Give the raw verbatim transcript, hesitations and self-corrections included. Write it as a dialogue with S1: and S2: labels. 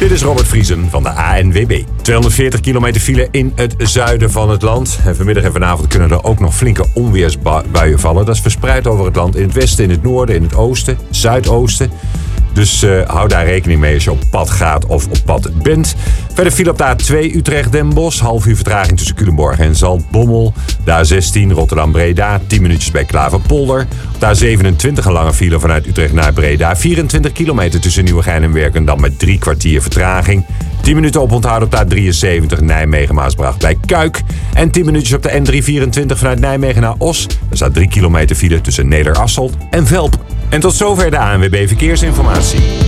S1: Dit is Robert Vriesen van de A N W B. tweehonderdveertig kilometer file in het zuiden van het land. En vanmiddag en vanavond kunnen er ook nog flinke onweersbuien vallen. Dat is verspreid over het land. In het westen, in het noorden, in het oosten, zuidoosten. Dus uh, hou daar rekening mee als je op pad gaat of op pad bent. Verder file op de A twee Utrecht-Den Bosch. Half uur vertraging tussen Culemborg en Zaltbommel. De A zestien Rotterdam-Breda. tien minuutjes bij Klaverpolder. Op de A zevenentwintig een lange file vanuit Utrecht naar Breda. vierentwintig kilometer tussen Nieuwegein en Werkendam met drie kwartier vertraging. tien minuten oponthoud op de A drieënzeventig Nijmegen-Maasbracht bij Kuik. En tien minuutjes op de N driehonderdvierentwintig vanuit Nijmegen naar Os. Er staat drie kilometer file tussen Nederasselt en Velp. En tot zover de A N W B Verkeersinformatie.